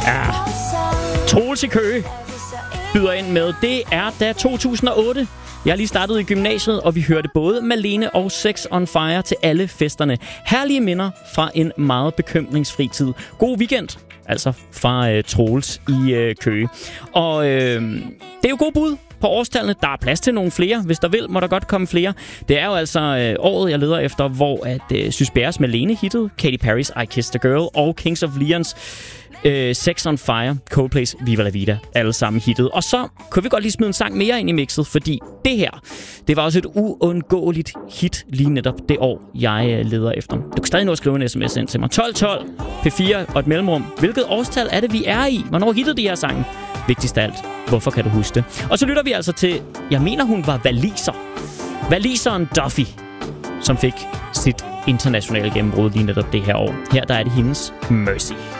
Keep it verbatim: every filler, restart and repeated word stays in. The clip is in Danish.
Ja. Troels i Køge byder ind med, det er da to tusind og otte. Jeg har lige startet i gymnasiet, og vi hørte både Malene og Sex on Fire til alle festerne. Herlige minder fra en meget bekymringsfri tid. God weekend, altså fra øh, Troels i øh, Køge. Og øh, det er jo god bud på årstallene. Der er plads til nogle flere. Hvis der vil, må der godt komme flere. Det er jo altså øh, året, jeg leder efter, hvor at øh, Sys Bjerres Malene hittede, Katy Perry's I Kissed a Girl og Kings of Leons øh, Sex on Fire, Coldplay's Viva La Vida, alle sammen hittede. Og så kunne vi godt lige smide en sang mere ind i mixet, fordi det her, det var også et uundgåeligt hit lige netop det år, jeg øh, leder efter. Du kan stadig nå at skrive en sms ind til mig. tolv tolv, P fire og et mellemrum. Hvilket årstal er det, vi er i? Hvornår hittede de her sange? Vigtigst af alt, hvorfor kan du huske det? Og så lytter vi altså til, jeg mener hun var waliser. Waliseren Duffy, som fik sit internationale gennembrud lige netop det her år. Her der er det hendes Mercy.